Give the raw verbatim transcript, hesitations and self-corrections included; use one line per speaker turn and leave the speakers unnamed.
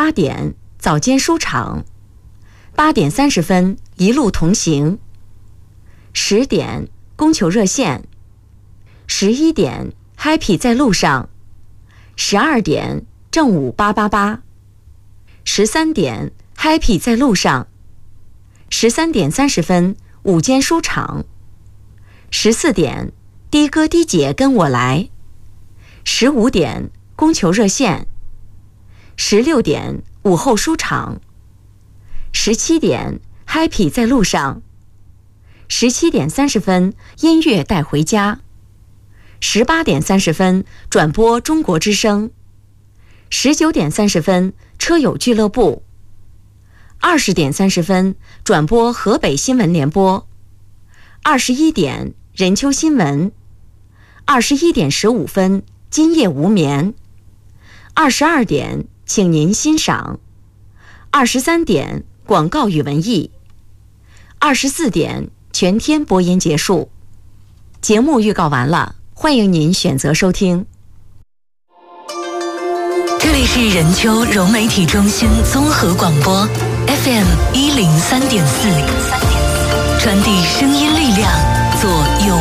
八点早间书场，八点三十分一路同行，十点供求热线，十一点 Happy 在路上，十二点正午八八八，十三点 Happy 在路上，十三点三十分午间书场，十四点的哥的姐跟我来，十五点供求热线，十六点午后书场，十七点 Happy 在路上，十七点三十分音乐带回家，十八点三十分转播中国之声，十九点三十分车友俱乐部，二十点三十分转播河北新闻联播，二十一点任秋新闻，二十一点十五分今夜无眠，二十二点请您欣赏，二十三点广告与文艺，二十四点全天播音结束。节目预告完了，欢迎您选择收听。
这里是任丘融媒体中心综合广播 F M 一零三点四，传递声音力量，做有